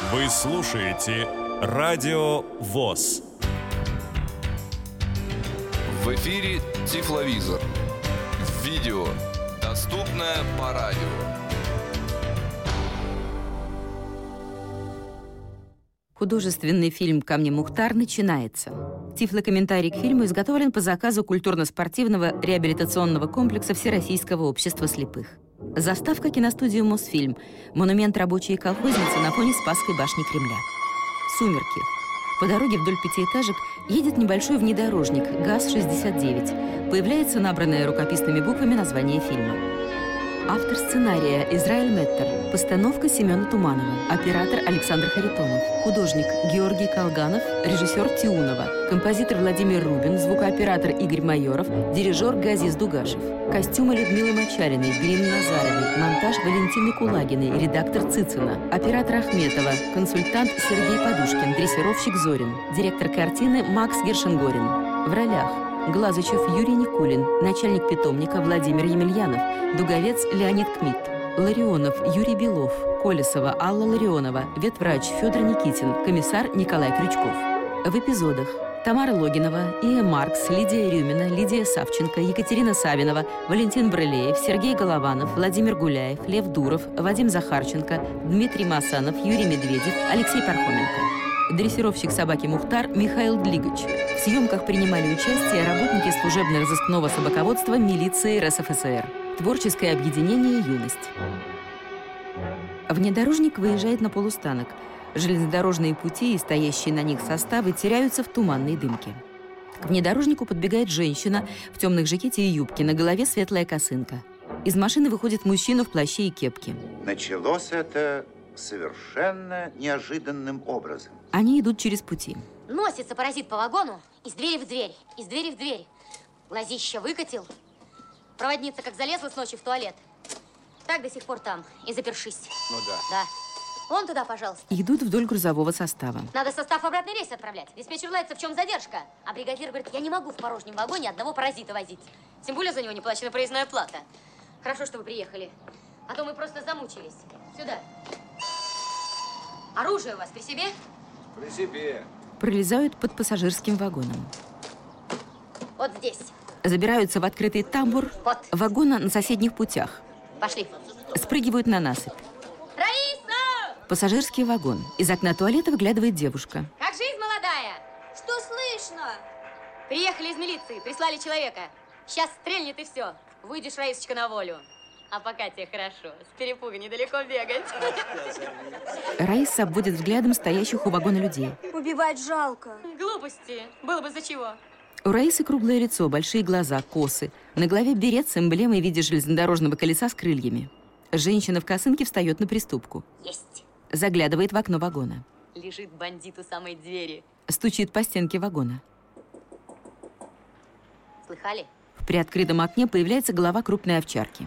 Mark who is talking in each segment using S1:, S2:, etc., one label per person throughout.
S1: Вы слушаете Радио ВОС.
S2: В эфире Тифловизор. Видео, доступное по радио.
S3: Художественный фильм «Камни Мухтар» начинается. Тифлокомментарий к фильму изготовлен по заказу культурно-спортивного реабилитационного комплекса Всероссийского общества слепых. Заставка киностудии «Мосфильм». Монумент рабочей колхозницы на фоне Спасской башни Кремля. Сумерки. По дороге вдоль пятиэтажек едет небольшой внедорожник ГАЗ-69. Появляется набранное рукописными буквами название фильма. Автор сценария Израиль Меттер. Постановка Семена Туманова. Оператор Александр Харитонов. Художник Георгий Колганов. Режиссер Тиунова. Композитор Владимир Рубин. Звукооператор Игорь Майоров. Дирижер Газиз Дугашев. Костюмы Людмилы Мочалиной, Галины Назаровой. Монтаж Валентины Кулагиной. Редактор Цицина. Оператор Ахметова. Консультант Сергей Подушкин. Дрессировщик Зорин. Директор картины Макс Гершенгорин. В ролях: Глазычев Юрий Никулин, начальник питомника Владимир Емельянов, дуговец Леонид Кмит, Ларионов Юрий Белов, Колесова Алла Ларионова, ветврач Федор Никитин, комиссар Николай Крючков. В эпизодах: Тамара Логинова, Ия Маркс, Лидия Рюмина, Лидия Савченко, Екатерина Савинова, Валентин Брылеев, Сергей Голованов, Владимир Гуляев, Лев Дуров, Вадим Захарченко, Дмитрий Масанов, Юрий Медведев, Алексей Пархоменко. Дрессировщик собаки Мухтар Михаил Длигач. В съемках принимали участие работники служебно-розыскного собаководства милиции РСФСР. Творческое объединение «Юность». Внедорожник выезжает на полустанок. Железнодорожные пути и стоящие на них составы теряются в туманной дымке. К внедорожнику подбегает женщина в темных жакете и юбке, на голове светлая косынка. Из машины выходит мужчина в плаще и кепке.
S4: Началось это совершенно неожиданным образом.
S3: Они идут через пути.
S5: Носится паразит по вагону из двери в дверь, из двери в дверь. Глазище выкатил. Проводница как залезла с ночи в туалет. Так до сих пор там и запершись.
S4: Ну да.
S5: Да. Вон туда, пожалуйста.
S3: Идут вдоль грузового состава.
S5: Надо состав в обратный рейс отправлять. Диспетчер лается, в чем задержка. А бригадир говорит: я не могу в порожнем вагоне одного паразита возить. Тем более за него не плачена проездная плата. Хорошо, что вы приехали. А то мы просто замучились. Сюда. Оружие у вас при себе?
S4: При себе.
S3: Пролезают под пассажирским вагоном.
S5: Вот здесь.
S3: Забираются в открытый тамбур
S5: Вот.
S3: вагона на соседних путях.
S5: Пошли.
S3: Спрыгивают на насыпь.
S5: Раиса!
S3: Пассажирский вагон. Из окна туалета выглядывает девушка.
S5: Как жизнь молодая?
S6: Что слышно?
S5: Приехали из милиции, прислали человека. Сейчас стрельнет и все. Выйдешь, Раисочка, на волю. А пока тебе хорошо. С перепуга недалеко бегать.
S3: Раиса обводит взглядом стоящих у вагона людей.
S6: Убивать жалко.
S5: Глупости. Было бы за чего.
S3: У Раисы круглое лицо, большие глаза, косы. На голове берет с эмблемой в виде железнодорожного колеса с крыльями. Женщина в косынке встает на приступку.
S5: Есть.
S3: Заглядывает в окно вагона.
S5: Лежит бандит у самой двери.
S3: Стучит по стенке вагона.
S5: Слыхали?
S3: В приоткрытом окне появляется голова крупной овчарки.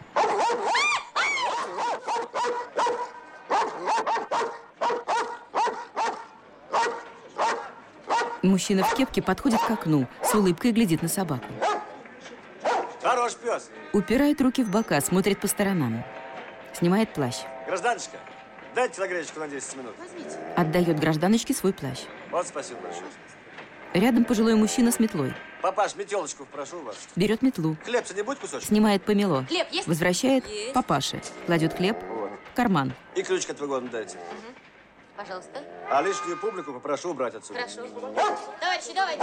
S3: Мужчина в кепке подходит к окну, с улыбкой глядит на собаку.
S7: Хорош пес.
S3: Упирает руки в бока, смотрит по сторонам. Снимает плащ.
S7: Гражданочка, дайте телогречку на 10 минут.
S3: Отдает гражданочке свой плащ.
S7: Вот, спасибо большое.
S3: Рядом пожилой мужчина с метлой.
S7: Папаш, метелочку прошу вас.
S3: Берет метлу.
S7: Хлебца не будь кусочек?
S3: Снимает помело.
S5: Хлеб есть?
S3: Возвращает
S6: Есть.
S3: папаше. Кладет хлеб
S7: Вот.
S3: в карман.
S7: И ключик от вагона дайте.
S5: Пожалуйста.
S7: А лишнюю публику попрошу убрать отсюда.
S5: Хорошо. Товарищи, давайте.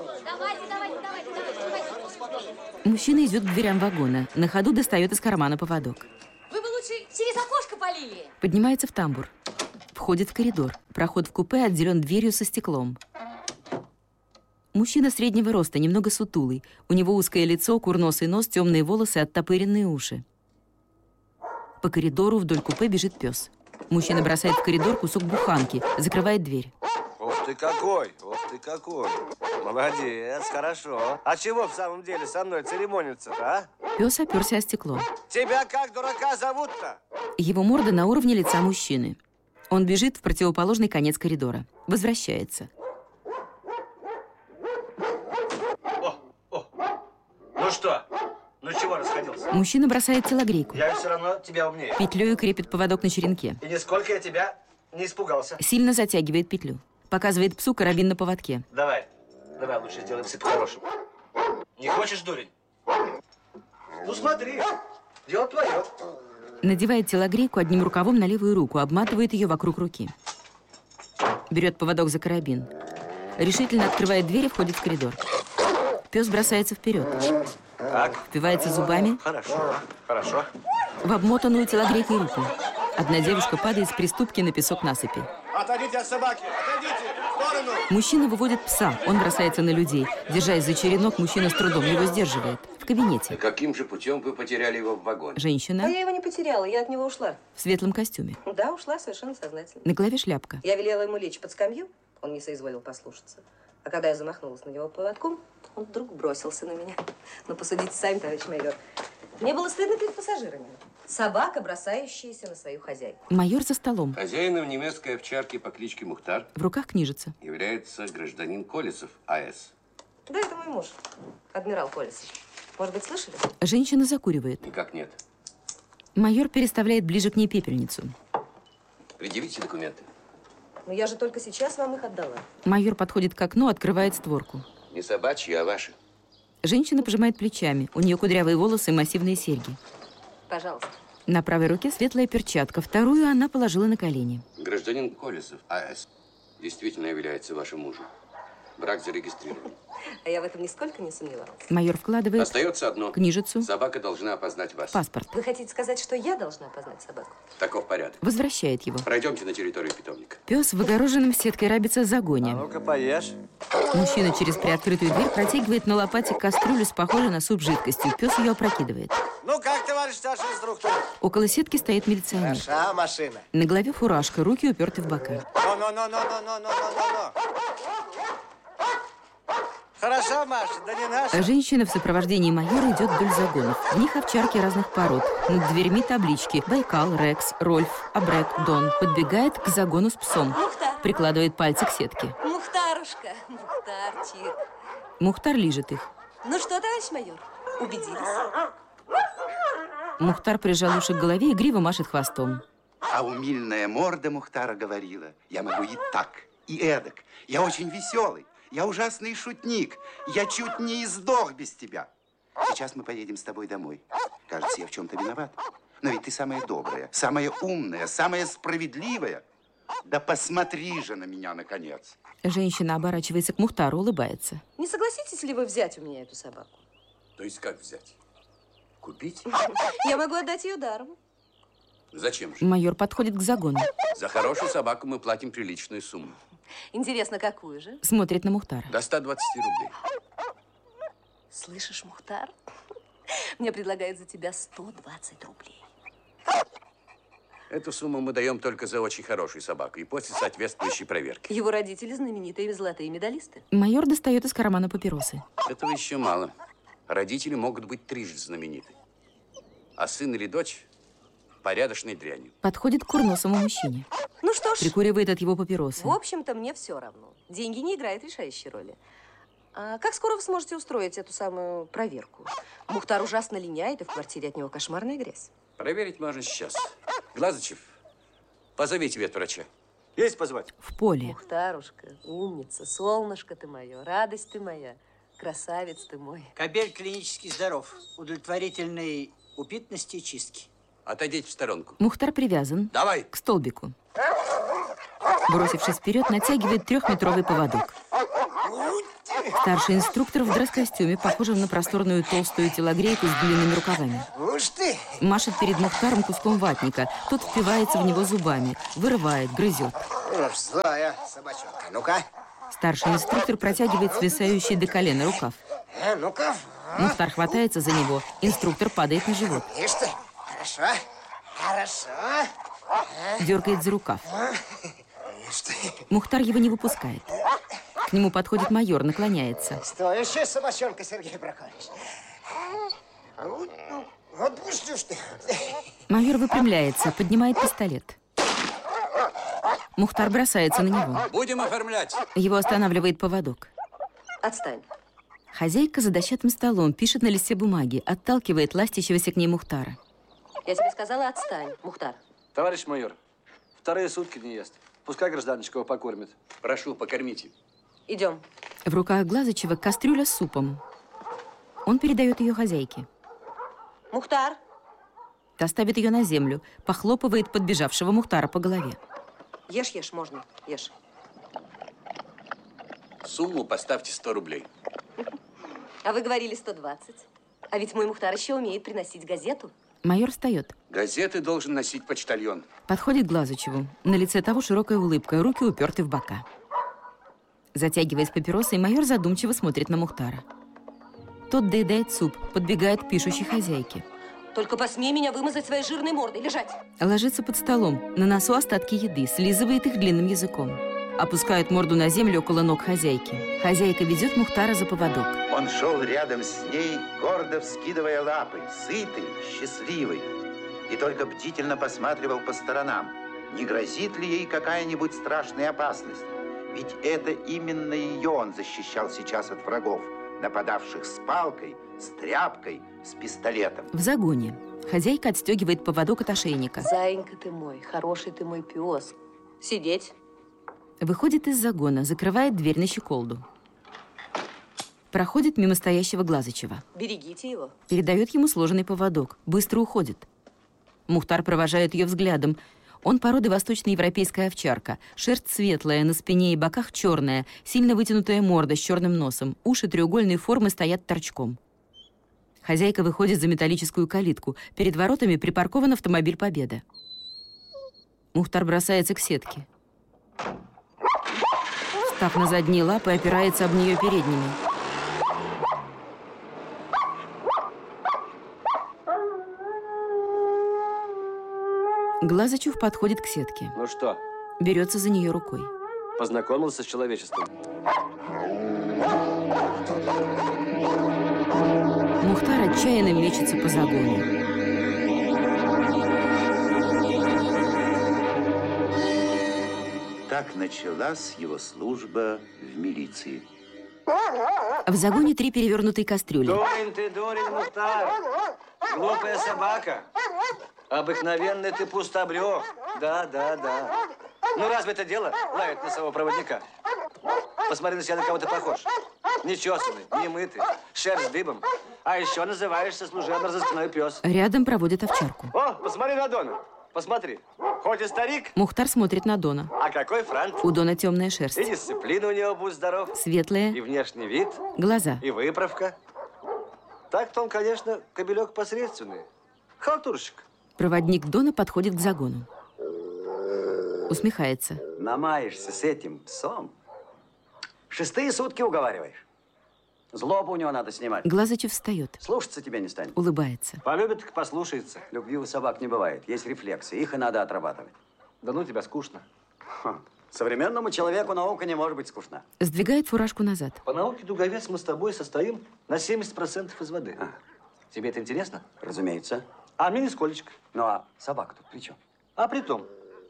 S5: Давайте.
S3: Мужчина идет к дверям вагона. На ходу достает из кармана поводок.
S5: Вы бы лучше через окошко полили.
S3: Поднимается в тамбур. Входит в коридор. Проход в купе отделен дверью со стеклом. Мужчина среднего роста, немного сутулый. У него узкое лицо, курносый нос, темные волосы, оттопыренные уши. По коридору вдоль купе бежит пес. Мужчина бросает в коридор кусок буханки, закрывает дверь.
S7: Ух ты какой, ух ты какой. Молодец, хорошо. А чего в самом деле со мной церемониться-то, а?
S3: Пес оперся о стекло.
S7: Тебя как дурака зовут-то?
S3: Его морда на уровне лица мужчины. Он бежит в противоположный конец коридора. Возвращается.
S7: Ну что? Ну чего расходился?
S3: Мужчина бросает телогрейку.
S7: Я все равно тебя умнее.
S3: Петлёю крепит поводок на черенке.
S7: И нисколько я тебя Не испугался.
S3: Сильно затягивает петлю. Показывает псу карабин на поводке.
S7: Давай, лучше сделаем все по-хорошему. Не хочешь, дурень? Ну смотри, дело твое.
S3: Надевает телогрейку одним рукавом на левую руку, обматывает ее вокруг руки. Берет поводок за карабин. Решительно открывает дверь и входит в коридор. Пес бросается вперед.
S7: Так.
S3: Впивается зубами
S7: Хорошо.
S3: в обмотанную телогрейкой руку. Одна девушка падает с приступки на песок насыпи.
S7: Отойдите от собаки, отойдите, в сторону.
S3: Мужчина выводит пса, он бросается на людей. Держась за черенок, мужчина с трудом его сдерживает. В кабинете.
S8: Каким же путем вы потеряли его в вагоне?
S3: Женщина
S9: А я его не потеряла, я от него ушла.
S3: в светлом костюме.
S9: Да, ушла совершенно сознательно.
S3: На голове шляпка.
S9: Я велела ему лечь под скамью, он не соизволил послушаться. А когда я замахнулась на него поводком, он вдруг бросился на меня. Ну, посудите сами, товарищ майор. Мне было стыдно перед пассажирами. Собака, бросающаяся на свою хозяйку.
S3: Майор за столом.
S8: Хозяином немецкой овчарки по кличке Мухтар
S3: В руках книжица.
S8: является гражданин Колесов А.С.
S9: Да, это мой муж, адмирал Колесов. Может быть, слышали?
S3: Женщина закуривает.
S8: Никак нет.
S3: Майор переставляет ближе к ней пепельницу.
S8: Предъявите документы.
S9: Но я же только сейчас вам их отдала.
S3: Майор подходит к окну, открывает створку.
S8: Не собачьи, а ваши.
S3: Женщина пожимает плечами. У нее кудрявые волосы и массивные серьги.
S9: Пожалуйста.
S3: На правой руке светлая перчатка. Вторую она положила на колени.
S8: Гражданин Колесов А.С. действительно является вашим мужем. Брак зарегистрирован.
S9: А я в этом нисколько не сомневалась.
S3: Майор вкладывает
S8: Остается одно.
S3: книжицу,
S8: Собака должна опознать вас.
S3: паспорт.
S9: Вы хотите сказать, что я должна опознать собаку?
S8: Таков порядок.
S3: Возвращает его.
S8: Пройдемте на территорию питомника.
S3: Пес в огороженном сеткой рабице
S7: А
S3: загоне.
S7: ну-ка, поешь.
S3: Мужчина через приоткрытую дверь протягивает на лопате кастрюлю с похожей на суп жидкостью. Пес ее опрокидывает.
S7: Ну как, товарищ старший инструктор?
S3: Около сетки стоит милиционер.
S7: Хороша машина.
S3: На голове фуражка, руки уперты в бока.
S7: Хороша, Маша, да не наша.
S3: Женщина в сопровождении майора идет вдоль загонов. В них овчарки разных пород. Над дверьми таблички: Байкал, Рекс, Рольф, Абрек, Дон. Подбегает к загону с псом.
S6: Мухтар.
S3: Прикладывает пальцы к сетке.
S6: Мухтарушка. Мухтарчик.
S3: Мухтар лижет их.
S6: Ну что, товарищ майор, убедились?
S3: Мухтар прижал уши к голове и игриво машет хвостом.
S4: А умильная морда Мухтара говорила: я могу и так, и эдак. Я очень веселый. Я ужасный шутник. Я чуть не издох без тебя. Сейчас мы поедем с тобой домой. Кажется, я в чем-то виноват. Но ведь ты самая добрая, самая умная, самая справедливая. Да посмотри же на меня, наконец.
S3: Женщина оборачивается к Мухтару, улыбается.
S9: Не согласитесь ли вы взять у меня эту собаку?
S8: То есть как взять? Купить?
S9: Я могу отдать ее даром.
S8: Зачем же?
S3: Майор подходит к загону.
S8: За хорошую собаку мы платим приличную сумму.
S9: Интересно, какую же?
S3: Смотрит на Мухтара.
S8: До 120 рублей.
S9: Слышишь, Мухтар? Мне предлагают за тебя 120 рублей.
S8: Эту сумму мы даем только за очень хорошую собаку и после соответствующей проверки.
S9: Его родители знаменитые золотые медалисты.
S3: Майор достает из кармана папиросы.
S8: Этого еще мало. Родители могут быть трижды знамениты. А сын или дочь – порядочной дрянью.
S3: Подходит к курносому мужчине.
S9: Ну что ж,
S3: Прикуривает от его папиросы.
S9: в общем-то, мне все равно. Деньги не играют решающей роли. А как скоро вы сможете устроить эту самую проверку? Мухтар ужасно линяет, и в квартире от него кошмарная грязь.
S8: Проверить можно сейчас. Глазычев, позовите ветврача.
S7: Есть позвать?
S3: В поле.
S9: Мухтарушка, умница, солнышко ты мое, радость ты моя, красавец ты мой.
S10: Кобель клинически здоров, удовлетворительной упитанности и чистки.
S8: Отойдите в сторонку.
S3: Мухтар привязан
S8: Давай.
S3: к столбику. Бросившись вперед, натягивает 3-метровый поводок. Старший инструктор в дресс-костюме, похожем на просторную толстую телогрейку с длинными рукавами.
S7: Уж ты!
S3: Машет перед Мухтаром куском ватника. Тот впивается в него зубами, вырывает, грызет.
S7: Уж злая собачонка. Ну-ка.
S3: Старший инструктор протягивает свисающий до колена рукав.
S7: Ну-ка.
S3: Мухтар хватается за него. Инструктор падает на живот.
S7: Ишь ты. Хорошо. Хорошо.
S3: Дергает за рукав.
S7: Ишь ты.
S3: Мухтар его не выпускает. К нему подходит майор, наклоняется.
S7: Стоящая собачонка, Сергей Прокофьевич. Отпусти ты.
S3: Майор выпрямляется, поднимает пистолет. Мухтар бросается на него.
S8: Будем оформлять.
S3: Его останавливает поводок.
S9: Отстань.
S3: Хозяйка за дощатым столом пишет на листе бумаги, отталкивает ластящегося к ней Мухтара.
S9: Я тебе сказала, отстань, Мухтар.
S7: Товарищ майор, вторые сутки не ест. Пускай гражданочка его покормит.
S8: Прошу, покормите.
S9: Идем.
S3: В руках Глазычева кастрюля с супом. Он передает ее хозяйке.
S9: Мухтар.
S3: Та ставит ее на землю, похлопывает подбежавшего Мухтара по голове.
S9: Ешь, ешь, можно. Ешь.
S8: Сумму поставьте 100 рублей.
S9: А вы говорили 120. А ведь мой Мухтар еще умеет приносить газету.
S3: Майор встает.
S8: Газеты должен носить почтальон.
S3: Подходит к Глазычеву. На лице того широкая улыбка, руки уперты в бока. Затягиваясь папиросой, майор задумчиво смотрит на Мухтара. Тот доедает суп, подбегает к пишущей хозяйке.
S9: Только посмей меня вымазать своей жирной мордой. Лежать.
S3: Ложится под столом, на носу остатки еды, слизывает их длинным языком. Опускает морду на землю около ног хозяйки. Хозяйка ведет Мухтара за поводок.
S4: Он шел рядом с ней, гордо вскидывая лапы, сытый, счастливый. И только бдительно посматривал по сторонам. Не грозит ли ей какая-нибудь страшная опасность? Ведь это именно ее он защищал сейчас от врагов, нападавших с палкой, с тряпкой, с пистолетом.
S3: В загоне. Хозяйка отстегивает поводок от ошейника.
S9: Заинька ты мой, хороший ты мой пес. Сидеть.
S3: Выходит из загона, закрывает дверь на щеколду. Проходит мимо стоящего Глазычева.
S9: Берегите его.
S3: Передает ему сложенный поводок. Быстро уходит. Мухтар провожает ее взглядом. Он породы восточноевропейская овчарка. Шерсть светлая, на спине и боках черная, сильно вытянутая морда с черным носом. Уши треугольной формы стоят торчком. Хозяйка выходит за металлическую калитку. Перед воротами припаркован автомобиль «Победа». Мухтар бросается к сетке. Встав на задние лапы, опирается об нее передними. Глазычев подходит к сетке.
S7: Ну что?
S3: Берется за нее рукой.
S7: Познакомился с человечеством.
S3: Мухтар отчаянно мечется по загону.
S4: Так началась его служба в милиции.
S3: В загоне 3 перевернутые кастрюли.
S7: Дурень, Мухтар. Глупая собака. Обыкновенный ты пустобрёк. Да. Ну разве это дело лаять на своего проводника? Посмотри на себя, на кого ты похож. Нечесанный, немытый, шерсть дыбом. А еще называешься служебно-розыскной пес.
S3: Рядом проводит овчарку.
S7: О, посмотри на Дона. Посмотри. Хоть и старик.
S3: Мухтар смотрит на Дона.
S7: А какой франт?
S3: У Дона темная шерсть.
S7: И дисциплина у него, будь здоров.
S3: Светлая.
S7: И внешний вид.
S3: Глаза.
S7: И выправка. Так-то он, конечно, кобелек посредственный. Халтурщик.
S3: Проводник Дона подходит к загону. Усмехается.
S11: Намаешься с этим псом. 6-е сутки уговариваешь. Злобу у него надо снимать.
S3: Глазычев встает.
S11: Слушаться тебя не станет.
S3: Улыбается.
S7: Полюбит, так послушается.
S11: Любви у собак не бывает. Есть рефлексы. Их и надо отрабатывать.
S7: Да ну тебя скучно.
S11: Современному человеку наука не может быть скучна.
S3: Сдвигает фуражку назад.
S7: По науке, Дуговец, мы с тобой состоим на 70% из воды. Тебе это интересно?
S11: Разумеется.
S7: А мне нисколечко.
S11: Ну а собака тут при чем?
S7: А при том.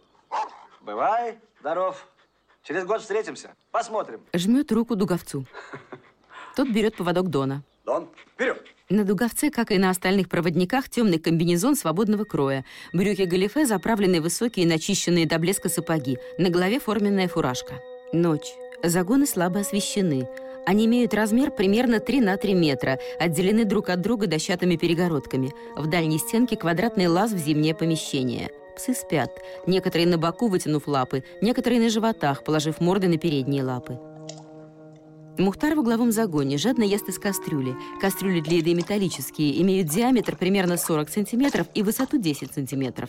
S7: Бывай здоров. Через год встретимся. Посмотрим.
S3: Жмет руку Дуговцу. Тот берет поводок Дона.
S11: Дон, вперед!
S3: На Дуговце, как и на остальных проводниках, темный комбинезон свободного кроя. Брюки-галифе, заправленные высокие, начищенные до блеска сапоги. На голове форменная фуражка. Ночь. Загоны слабо освещены. Они имеют размер примерно 3 на 3 метра, отделены друг от друга дощатыми перегородками. В дальней стенке квадратный лаз в зимнее помещение. Псы спят. Некоторые на боку, вытянув лапы, некоторые на животах, положив морды на передние лапы. Мухтар в угловом загоне жадно ест из кастрюли. Кастрюли для еды металлические, имеют диаметр примерно 40 сантиметров и высоту 10 сантиметров.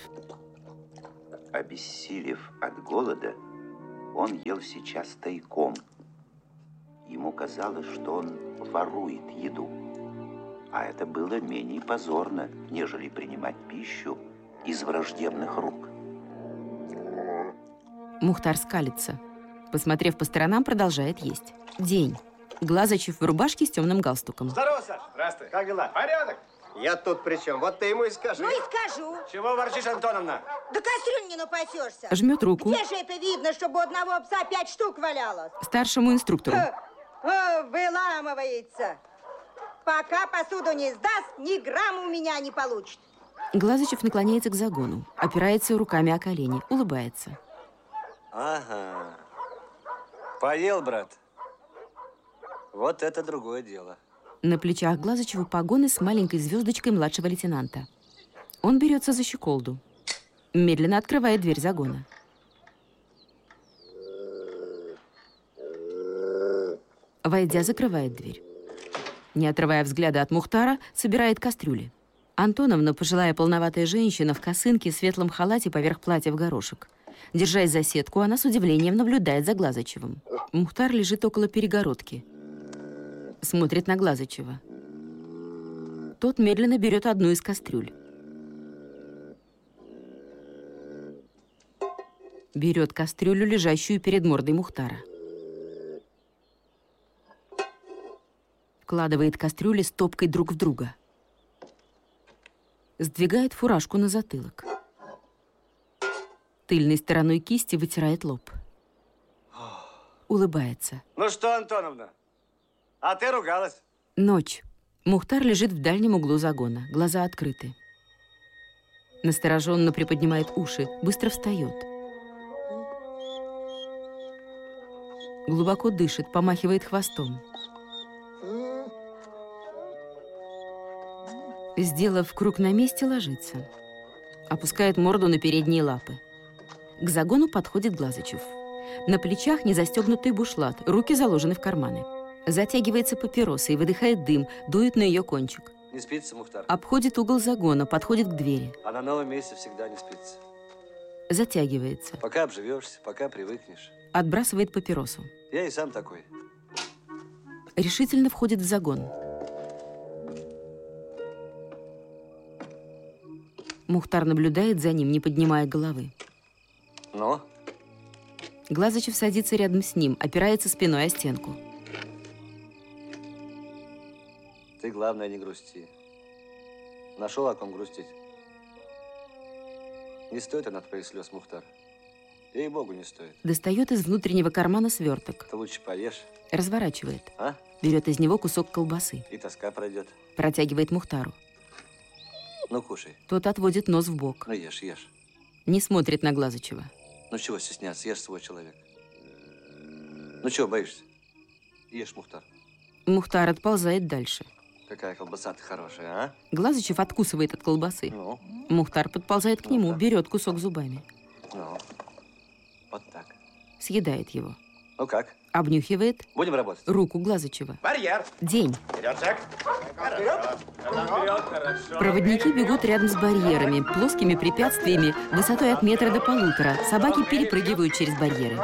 S4: Обессилев от голода, он ел сейчас тайком. Ему казалось, что он ворует еду. А это было менее позорно, нежели принимать пищу из враждебных рук.
S3: Мухтар скалится. Посмотрев по сторонам, продолжает есть. День. Глазычев в рубашке с темным галстуком.
S7: Здорово, Саш. Здравствуй. Как дела? Порядок.
S12: Я тут при чем? Вот ты ему и скажи.
S13: Ну и скажу.
S7: Чего ворчишь, Антоновна?
S13: Да кастрюль не напасешься.
S3: Жмет руку.
S13: Где же это видно, чтобы у одного пса 5 штук валялось?
S3: Старшему инструктору.
S13: Выламывается. Пока посуду не сдаст, ни грамма у меня не получит.
S3: Глазычев наклоняется к загону, опирается руками о колени, улыбается.
S7: Ага. Поел, брат. Вот это другое дело.
S3: На плечах Глазычева погоны с маленькой звездочкой младшего лейтенанта. Он берется за щеколду. Медленно открывает дверь загона. Войдя, закрывает дверь. Не отрывая взгляда от Мухтара, собирает кастрюли. Антоновна, пожилая полноватая женщина в косынке, светлом халате поверх платья в горошек. Держась за сетку, она с удивлением наблюдает за Глазычевым. Мухтар лежит около перегородки. Смотрит на Глазычева. Тот медленно берет одну из кастрюль. Берет кастрюлю, лежащую перед мордой Мухтара. Вкладывает кастрюли стопкой друг в друга. Сдвигает фуражку на затылок. Тыльной стороной кисти вытирает лоб. Улыбается.
S7: Ну что, Антоновна, а ты ругалась?
S3: Ночь. Мухтар лежит в дальнем углу загона. Глаза открыты. Настороженно приподнимает уши. Быстро встает. Глубоко дышит, помахивает хвостом. Сделав круг на месте, ложится. Опускает морду на передние лапы. К загону подходит Глазычев. На плечах незастегнутый бушлат, руки заложены в карманы. Затягивается папиросой, выдыхает дым, дует на ее кончик.
S7: Не спится, Мухтар?
S3: Обходит угол загона, подходит к двери.
S7: А на новом месте всегда не спится.
S3: Затягивается.
S7: Пока обживешься, пока привыкнешь.
S3: Отбрасывает папиросу.
S7: Я и сам такой.
S3: Решительно входит в загон. Мухтар наблюдает за ним, не поднимая головы.
S7: Ну?
S3: Глазычев садится рядом с ним, опирается спиной о стенку.
S7: Ты, главное, не грусти. Нашел, о ком грустить. Не стоит она твоих слез, Мухтар. Ей-богу, не стоит.
S3: Достает из внутреннего кармана сверток.
S7: Ты лучше поешь.
S3: Разворачивает.
S7: А?
S3: Берет из него кусок колбасы.
S7: И тоска пройдет.
S3: Протягивает Мухтару.
S7: Ну, кушай.
S3: Тот отводит нос в бок.
S7: Ну, ешь, ешь.
S3: Не смотрит на Глазычева.
S7: Ну, чего стесняться? Ешь свой человек. Ну, чего боишься? Ешь, Мухтар.
S3: Мухтар отползает дальше.
S7: Какая колбаса-то хорошая, а?
S3: Глазычев откусывает от колбасы.
S7: Ну?
S3: Мухтар подползает к нему, берет кусок зубами.
S7: Ну, вот так.
S3: Съедает его.
S7: Ну как?
S3: Обнюхивает.
S7: Будем работать.
S3: Руку Глазычева.
S12: Барьер.
S3: День.
S12: Вперед, Джек. Вперед.
S3: Проводники бегут рядом с барьерами, плоскими препятствиями, высотой от метра до 1,5. Собаки перепрыгивают через барьеры.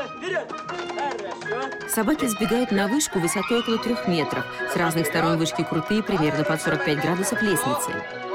S3: Собаки сбегают на вышку высотой около 3 метров. С разных сторон вышки крутые, примерно под 45 градусов лестницы.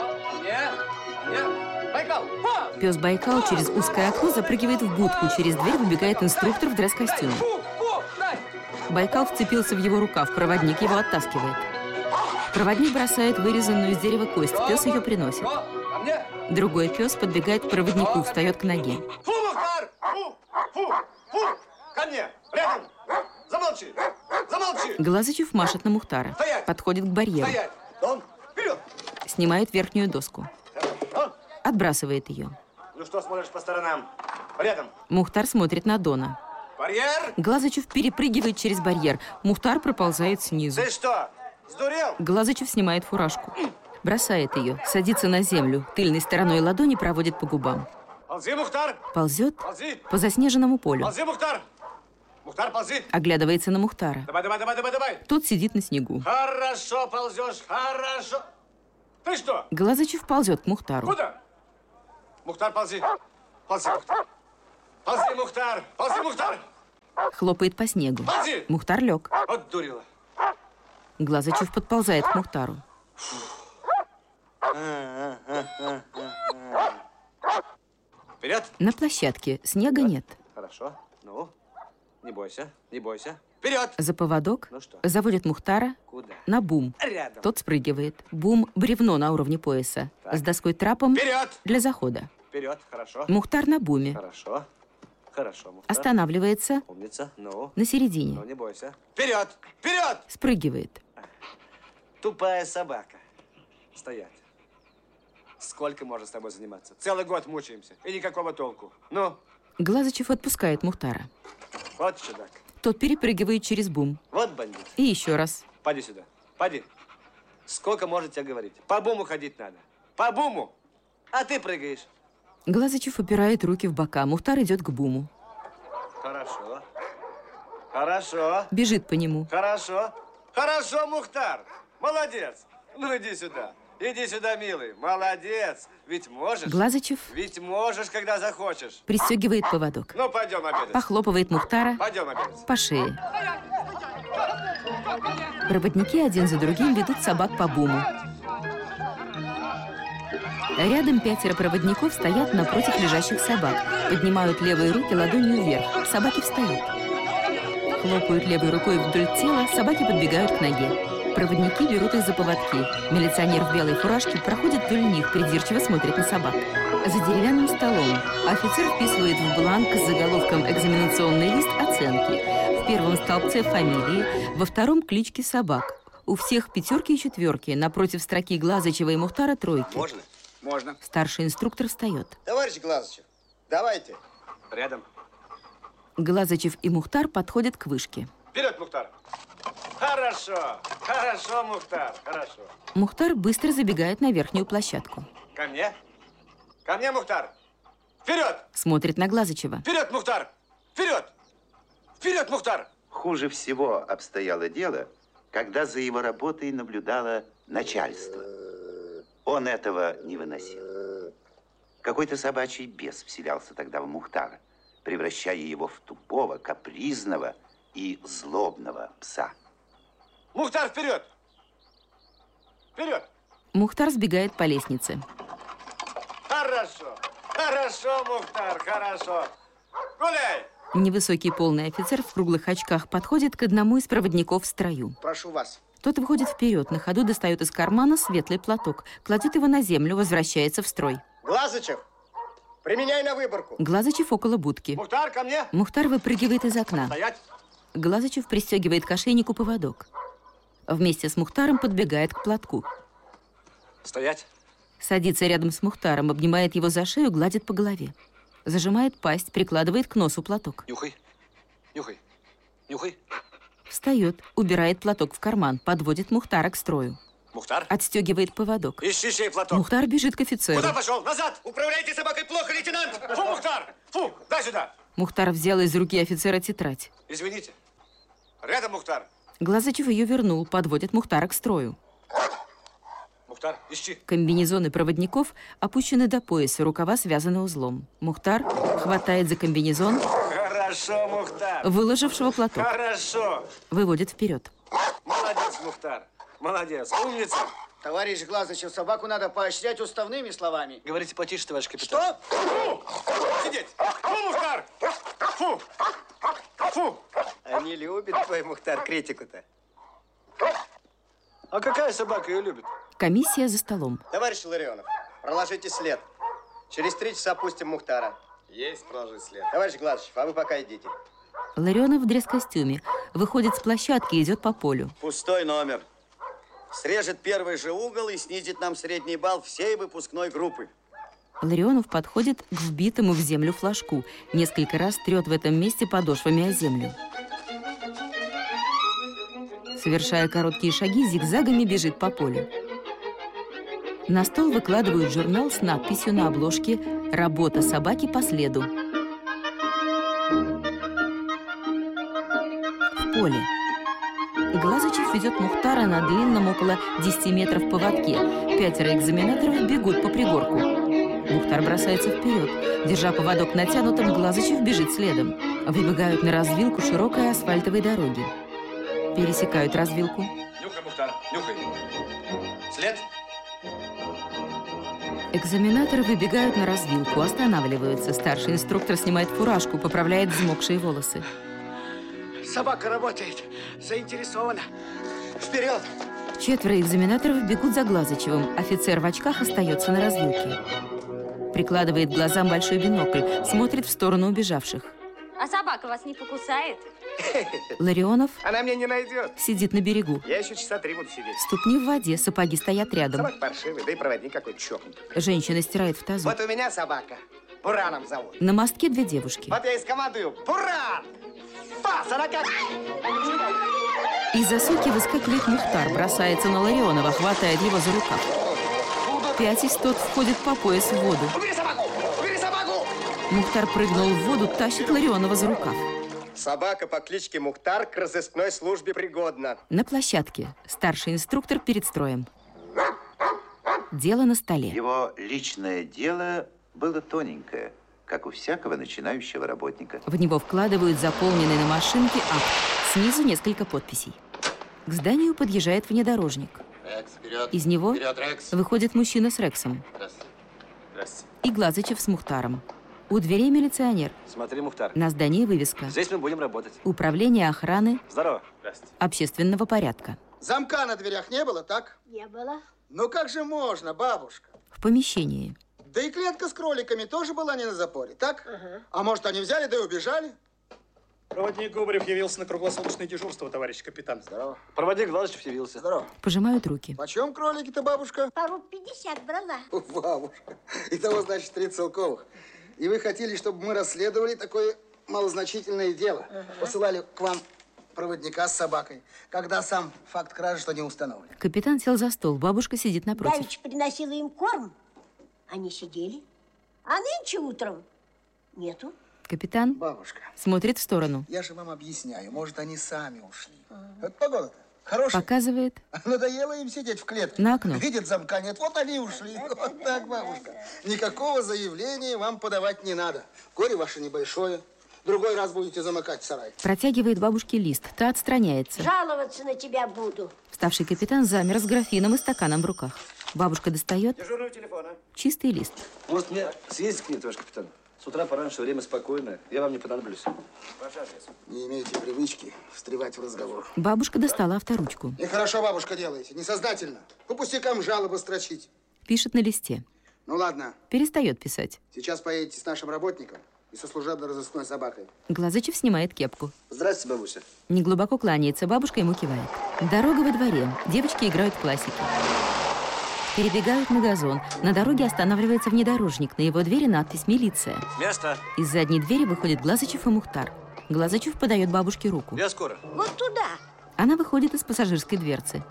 S3: Пес Байкал через узкое окно запрыгивает в будку. Через дверь выбегает инструктор в дресс-костюме. Байкал вцепился в его рукав, проводник его оттаскивает. Проводник бросает вырезанную из дерева кость, пес ее приносит. Другой пес подбегает к проводнику, встает к ноге.
S12: Фу, Мухтар! Фу! Ко мне! Рядом! Замолчи! Замолчи!
S3: Глазычев машет на Мухтара.
S12: Стоять!
S3: Подходит к барьеру.
S12: Стоять! Дон! Вперед!
S3: Снимает верхнюю доску. Отбрасывает ее.
S12: Ну что смотришь по сторонам? Рядом!
S3: Мухтар смотрит на Дона.
S12: Барьер!
S3: Глазычев перепрыгивает через барьер. Мухтар проползает снизу.
S12: Ты что, сдурел?
S3: Глазычев снимает фуражку. Бросает ее, садится на землю, тыльной стороной ладони проводит по губам.
S12: Ползи, Мухтар!
S3: Ползет
S12: Ползи!
S3: по заснеженному полю.
S12: Ползи, Мухтар! Мухтар, ползи!
S3: Оглядывается на Мухтара.
S12: Давай!
S3: Тот сидит на снегу.
S12: Хорошо ползешь, хорошо. Ты что?
S3: Глазычев ползет к Мухтару.
S12: Куда? Мухтар, ползи. Ползи, Мухтар. Ползи, Мухтар. Ползи, Мухтар.
S3: Хлопает по снегу.
S12: Ползи.
S3: Мухтар лег.
S12: Вот дурила.
S3: Глазычев подползает к Мухтару.
S7: Вперед!
S3: На площадке снега нет.
S7: Хорошо. Ну, не бойся, не бойся. Вперед!
S3: За поводок
S7: Ну что?
S3: заводит Мухтара
S7: Куда?
S3: на бум.
S7: Рядом.
S3: Тот спрыгивает. Бум – бревно на уровне пояса.
S7: Так.
S3: С доской трапом
S7: Вперед!
S3: для захода.
S7: Вперед, хорошо.
S3: Мухтар на буме.
S7: Хорошо. Хорошо, Мухтар.
S3: Останавливается
S7: Умница. Ну,
S3: на середине.
S7: ну, не бойся. Вперед! Вперед!
S3: Спрыгивает.
S7: Тупая собака. Стоять. Сколько можно с тобой заниматься? Целый год мучаемся. И никакого толку. Ну,
S3: Глазычев отпускает Мухтара.
S7: Вот чудак.
S3: Тот перепрыгивает через бум.
S7: Вот бандит.
S3: И еще раз.
S7: Поди сюда. Поди. Сколько может тебе говорить? По буму ходить надо. По буму. А ты прыгаешь.
S3: Глазычев упирает руки в бока. Мухтар идет к буму.
S7: Хорошо. Хорошо.
S3: Бежит по нему.
S7: Хорошо. Хорошо, Мухтар. Молодец. Ну, иди сюда. Иди сюда, милый. Молодец. Ведь можешь.
S3: Глазычев
S7: Ведь можешь, когда захочешь.
S3: пристегивает поводок.
S7: Ну, пойдем обедать.
S3: Похлопывает Мухтара
S7: Пойдем обедать.
S3: по шее. Проводники один за другим ведут собак по буму. Рядом 5 проводников стоят напротив лежащих собак. Поднимают левые руки ладонью вверх. Собаки встают. Хлопают левой рукой вдоль тела, собаки подбегают к ноге. Проводники берут их за поводки. Милиционер в белой фуражке проходит вдоль них, придирчиво смотрит на собак. За деревянным столом офицер вписывает в бланк с заголовком «Экзаменационный лист» оценки. В первом столбце фамилии, во втором клички собак. У всех 5 и 4, напротив строки Глазычева и Мухтара 3.
S14: Можно? Можно.
S3: Старший инструктор встает.
S14: Товарищ Глазычев, давайте.
S7: Рядом.
S3: Глазычев и Мухтар подходят к вышке.
S7: Вперед, Мухтар. Хорошо. Хорошо, Мухтар. Хорошо.
S3: Мухтар быстро забегает на верхнюю площадку.
S7: Ко мне. Ко мне, Мухтар. Вперед.
S3: Смотрит на Глазычева.
S7: Вперед, Мухтар. Вперед. Вперед, Мухтар.
S4: Хуже всего обстояло дело, когда за его работой наблюдало начальство. Он этого не выносил. Какой-то собачий бес вселялся тогда в Мухтара, превращая его в тупого, капризного и злобного пса.
S7: Мухтар, вперед! Вперед!
S3: Мухтар сбегает по лестнице.
S7: Хорошо! Хорошо, Мухтар, хорошо! Гуляй!
S3: Невысокий полный офицер в круглых очках подходит к одному из проводников в строю.
S14: Прошу вас.
S3: Тот выходит вперед, на ходу достает из кармана светлый платок, кладет его на землю, возвращается в строй.
S14: Глазычев, применяй на выборку.
S3: Глазычев около будки.
S7: Мухтар, ко мне!
S3: Мухтар выпрыгивает из окна.
S7: Стоять!
S3: Глазычев пристегивает к ошейнику поводок. Вместе с Мухтаром подбегает к платку.
S7: Стоять!
S3: Садится рядом с Мухтаром, обнимает его за шею, гладит по голове. Зажимает пасть, прикладывает к носу платок.
S7: Нюхай, нюхай, нюхай.
S3: Встает, убирает платок в карман, подводит Мухтара к строю.
S7: Мухтар?
S3: Отстегивает поводок.
S7: Ищи сей платок.
S3: Мухтар бежит к офицеру.
S7: Куда пошел? Назад! Управляйте собакой плохо, лейтенант! Фу, Мухтар! Фу, дай сюда!
S3: Мухтар взял из руки офицера тетрадь.
S7: Извините. Рядом, Мухтар.
S3: Глазычев ее вернул, подводит Мухтара к строю.
S7: Мухтар, ищи.
S3: Комбинезоны проводников опущены до пояса, рукава связаны узлом. Мухтар хватает за комбинезон,
S7: Хорошо, Мухтар.
S3: выложившего платок.
S7: Хорошо.
S3: Выводит вперед.
S7: Молодец, Мухтар. Молодец. Умница.
S14: Товарищ Глазычев, собаку надо поощрять уставными словами.
S7: Говорите потише, товарищ капитан.
S14: Что?
S7: Фу! Сидеть! Фу, Мухтар! Фу! Фу!
S14: Они любят твой, Мухтар, критику-то.
S7: А какая собака ее любит?
S3: Комиссия за столом.
S14: Товарищ Ларионов, проложите след. Через 3 часа пустим Мухтара. Есть проложить след. Товарищ Глазычев, а вы пока идите.
S3: Ларионов в дресс-костюме. Выходит с площадки и идет по полю.
S14: Пустой номер. Срежет первый же угол и снизит нам средний балл всей выпускной группы.
S3: Ларионов подходит к вбитому в землю флажку. Несколько раз трет в этом месте подошвами о землю. Совершая короткие шаги, зигзагами бежит по полю. На стол выкладывают журнал с надписью на обложке «Работа собаки по следу». В поле. Глазычев ведет Мухтара на длинном около 10 метров поводке. 5 экзаменаторов бегут по пригорку. Мухтар бросается вперед. Держа поводок натянутым, Глазычев бежит следом. Выбегают на развилку широкой асфальтовой дороги. Пересекают развилку.
S7: Нюхай, Мухтар, нюхай. След.
S3: Экзаменаторы выбегают на развилку, останавливаются. Старший инструктор снимает фуражку, поправляет взмокшие волосы.
S14: Собака работает. Заинтересована. Вперед!
S3: 4 экзаменаторов бегут за Глазычевым. Офицер в очках остается на развилке. Прикладывает к глазам большой бинокль, смотрит в сторону убежавших.
S5: А собака вас не покусает?
S3: Ларионов
S12: Она мне не найдет.
S3: сидит на берегу.
S12: Я еще часа 3 буду сидеть.
S3: Ступни в воде, сапоги стоят рядом.
S12: Собак паршивый, да и проводник какой-то чокнутый.
S3: Женщина стирает в тазу.
S12: Вот у меня собака.
S14: Бураном зовут.
S3: На мостке две девушки.
S14: Вот я и скомандую. Буран! По 40!
S3: Из засуки выскакивает Мухтар, бросается на Ларионова, хватает его за рукав. Пятясь, тот входит по пояс в воду.
S14: Убери собаку! Убери собаку!
S3: Мухтар прыгнул в воду, тащит Ларионова за рукав.
S14: Собака по кличке Мухтар к разыскной службе пригодна.
S3: На площадке старший инструктор перед строем. Дело на столе.
S4: Его личное дело было тоненькое, как у всякого начинающего работника.
S3: В него вкладывают заполненный на машинке акт. Снизу несколько подписей. К зданию подъезжает внедорожник.
S4: Рекс, вперед.
S3: Из него
S4: Вперед, Рекс.
S3: выходит мужчина с Рексом.
S14: Здравствуйте.
S3: И Глазычев с Мухтаром. У дверей милиционер.
S7: Смотри, Мухтар.
S3: На здании вывеска.
S7: Здесь мы будем работать.
S3: Управление охраны.
S7: Здорово. Здравствуйте.
S3: Общественного порядка.
S15: Замка на дверях не было, так?
S5: Не было.
S15: Ну как же можно, бабушка?
S3: В помещении.
S15: Да и клетка с кроликами тоже была не на запоре, так? А может, они взяли, да и убежали?
S12: Проводник Губарев явился на круглосуточное дежурство, товарищ капитан.
S15: Здорово.
S7: Проводник Глазычев явился.
S15: Здорово.
S3: Пожимают руки.
S15: Почем кролики-то, бабушка?
S5: Пару 50 брала.
S15: Бабушка. Итого, значит, 3 целковых. И вы хотели, чтобы мы расследовали такое малозначительное дело. Посылали к вам проводника с собакой, когда сам факт кражи что не установлен.
S3: Капитан сел за стол, бабушка сидит напротив.
S5: Давич приносила им корм. Они сидели. А нынче утром нету.
S3: Капитан
S15: Бабушка.
S3: смотрит в сторону.
S15: Я же вам объясняю, может, они сами ушли. Вот погода-то хорошая.
S3: Показывает
S15: Надоело им сидеть в клетке.
S3: на окно.
S15: Видят, замка нет, вот они ушли. Вот так, бабушка. Никакого заявления вам подавать не надо. Горе ваше небольшое. Другой раз будете замыкать в сарай.
S3: Протягивает бабушке лист. Та отстраняется.
S5: Жаловаться на тебя буду.
S3: Вставший капитан замер с графином и стаканом в руках. Бабушка достает
S12: Дежурного телефона.
S3: чистый лист.
S7: Может, мне съездить к ней, товарищ капитан? С утра пораньше, время спокойное. Я вам не понадоблюсь.
S15: Не имеете привычки встревать в разговор.
S3: Бабушка достала авторучку.
S15: Нехорошо, бабушка, делаете. Несознательно. По пустякам жалобы строчить.
S3: Пишет на листе.
S15: Ну ладно,
S3: Перестает писать.
S15: сейчас поедете с нашим работником и со служебно-розыскной собакой.
S3: Глазычев снимает кепку.
S7: Здравствуйте, бабуся.
S3: Неглубоко кланяется, бабушка ему кивает. Дорога во дворе. Девочки играют в классики. Перебегают на газон. На дороге останавливается внедорожник. На его двери надпись «Милиция».
S7: Место.
S3: Из задней двери выходит Глазычев и Мухтар. Глазычев подает бабушке руку.
S7: Я скоро.
S5: Вот туда.
S3: Она выходит из пассажирской дверцы.